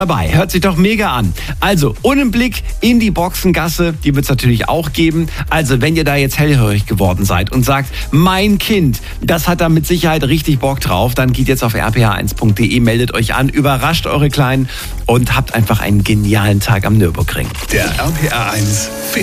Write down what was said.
Dabei. Hört sich doch mega an. Also, ohne Blick in die Boxengasse, die wird es natürlich auch geben. Also, wenn ihr da jetzt hellhörig geworden seid und sagt, mein Kind, das hat da mit Sicherheit richtig Bock drauf, dann geht jetzt auf rph1.de, meldet euch an, überrascht eure Kleinen und habt einfach einen genialen Tag am Nürburgring. Der RPH1